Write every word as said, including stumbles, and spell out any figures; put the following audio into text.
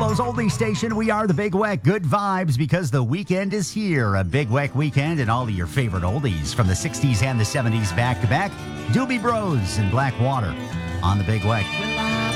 Buffalo's oldie station. We are the Big Weck. Good vibes because the weekend is here. A Big Weck weekend and all of your favorite oldies from the sixties and the seventies back to back. Doobie Bros and Blackwater on the Big Weck.